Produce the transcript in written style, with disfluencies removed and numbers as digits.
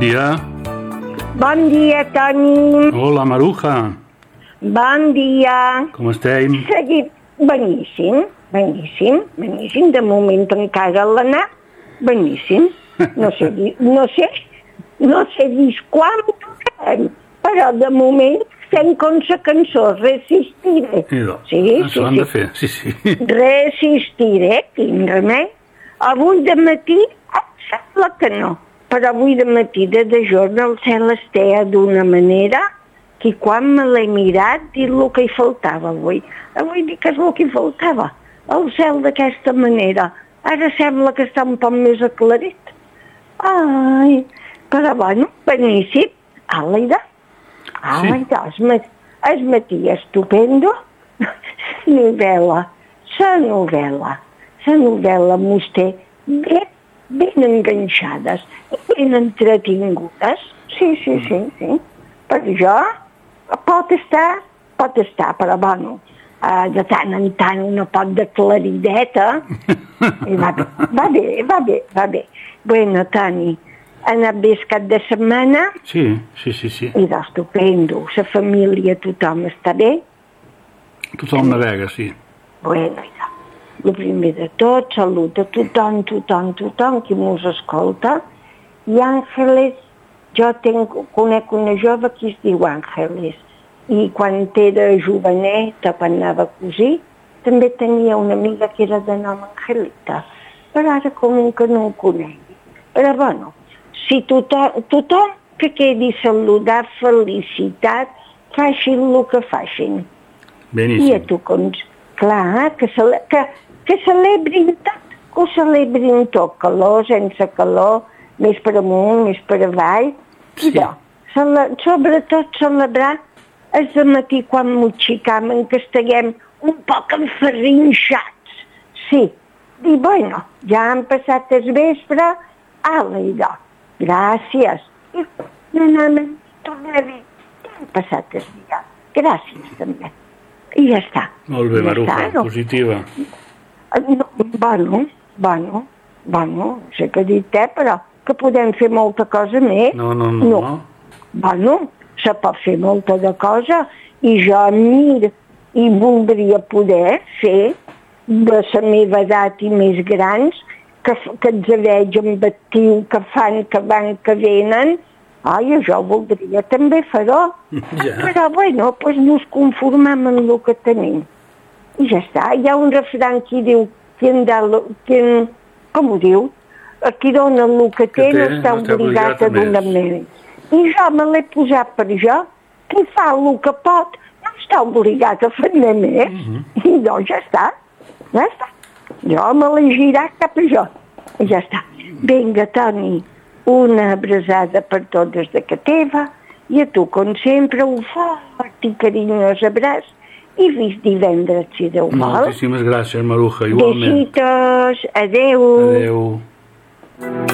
dia. Bon dia, Toni. Hola, Maruja. Bon dia. Com estem? Seguit beníssim. De moment encara l'anar beníssim. No sé dir quan tocarem, però de moment fem com la cançó, resistiré. Això han de fer, sí. Resistiré, quin remei. Avui de matí, sembla que no, però avui de matí de jorn el cel estea d'una manera que quan me l'he mirat dic el que hi faltava avui. Avui dic que és el que hi faltava, el cel d'aquesta manera. Ara sembla que està un poc més aclarit. Ai, però bueno, beníssim. Àleida, es matí estupendo. La novel·la mos té ben enganxades, ben entretingudes. Sí. Per jo pot estar, però bueno, de tant en tant una poc de clarideta. I va bé. Bueno, Toni, ha anat bé el cap de setmana? Sí. I estupendo. La família, tothom està bé? Tothom navega, sí. Bueno, el primer de tot, salut a tothom que mos escolta. I Àngeles, jo conec una jove que es diu Àngeles. I quan era joveneta, quan anava a cosir, també tenia una amiga que era de nom Angelita. Però ara com que no ho conec. Però bueno, si tothom que quedi saludat, felicitat, facin el que facin. Beníssim. I a tu, clar, que celebrin tot, que ho celebrin tot, calor, sense calor, més per amunt, més per avall. Sí. Sobretot celebrar és de matí quan motxicam, que estiguem un poc enferrinxats. Sí, i bueno, ja han passat el vespre, Àleida, gràcies. I tornar a dir, ja han passat el dia, gràcies també. I ja està. Molt bé, Maruja, positiva. Bueno, sé que he dit, però que podem fer molta cosa més. No. Bueno, se pot fer molta de cosa i jo miro i voldria poder fer de la meva edat i més grans que els veig amb actiu, que fan, que van, que venen. Ai, jo voldria també fer-ho. Ja. Però bueno, doncs nos conformem amb el que tenim. I ja està. Hi ha un refrany que diu com ho diu? Qui dona el que té no està obligat a donar més. I jo me l'he posat per jo. Qui fa el que pot no està obligat a fer-ne més. I doncs ja està. Jo me l'he girat cap a jo. I ja està. Vinga, Toni, una abraçada per totes de casa teva i a tu, com sempre, un fort i carinyós abraç i fins divendres, si Déu vol. Moltíssimes gràcies, Maruja, igualment. Besitos, adeu. Adeu.